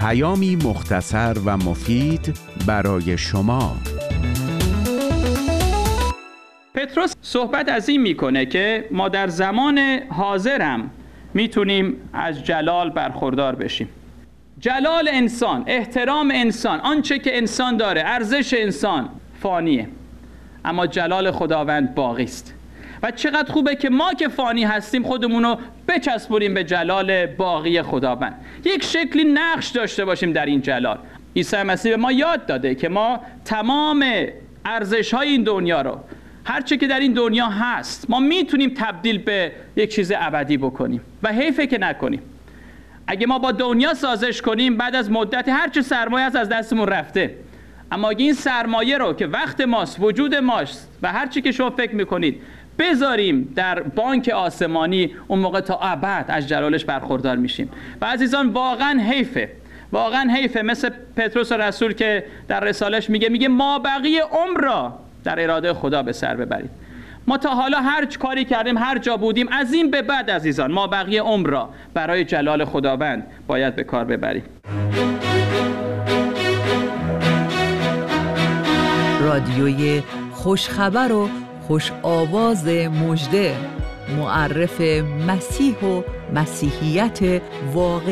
پیامی مختصر و مفید برای شما. پتروس صحبت از این میکنه که ما در زمان حاضر هم میتونیم از جلال برخوردار بشیم. جلال انسان، احترام انسان، آنچه که انسان داره، ارزش انسان فانیه، اما جلال خداوند باقی است. و چقدر خوبه که ما که فانی هستیم خودمونو بچسبونیم به جلال باقی خداوند، یک شکلی نقش داشته باشیم در این جلال. عیسی مسیح به ما یاد داده که ما تمام ارزش‌های این دنیا رو، هر چه که در این دنیا هست، ما میتونیم تبدیل به یک چیز ابدی بکنیم و حیفه که نکنیم. اگه ما با دنیا سازش کنیم، بعد از مدت هر چه سرمایه از دستمون رفته. اما اگه این سرمایه رو که وقت ماست، وجود ماست و هر چی که شما فکر میکنید بذاریم در بانک آسمانی، اون موقع تا ابد از جلالش برخوردار میشیم. و عزیزان واقعا حیفه، مثل پتروس رسول که در رسالش میگه ما بقیه عمر را در اراده خدا به سر ببریم. ما تا حالا هر کاری کردیم، هر جا بودیم، از این به بعد عزیزان ما بقیه عمر را برای جلال خداوند باید به کار ببریم. رادیوی خوشخبر و خوش آواز مژده، معرف مسیح و مسیحیت واقعی.